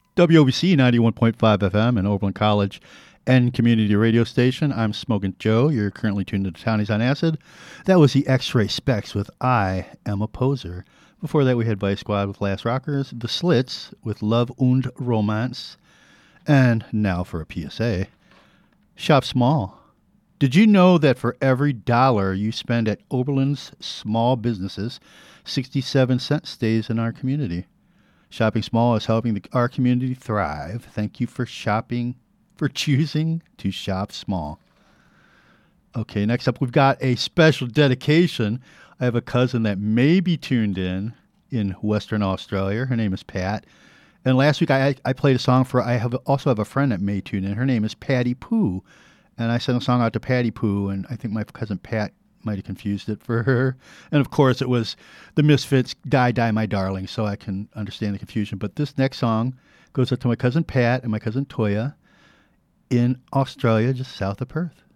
WOBC 91.5 FM in Oberlin College and community radio station. I'm Smoking Joe. You're currently tuned to Townies on Acid. That was the X-Ray Specs with I Am a Poser. Before that, we had Vice Squad with Last Rockers, The Slits with Love und Romance, and now for a PSA, shop small. Did you know that for every dollar you spend at Oberlin's small businesses, 67 cents stays in our community? Shopping small is helping our community thrive. Thank you for choosing to shop small. Okay, next up, we've got a special dedication. I have a cousin that may be tuned in Western Australia. Her name is Pat. And last week I played a song for, also have a friend that may tune in. Her name is Patty Pooh. And I sent a song out to Patty Pooh, and I think my cousin Pat might have confused it for her. And of course it was the Misfits' Die, Die, My Darling, so I can understand the confusion. But this next song goes out to my cousin Pat and my cousin Toya in Australia, just south of Perth.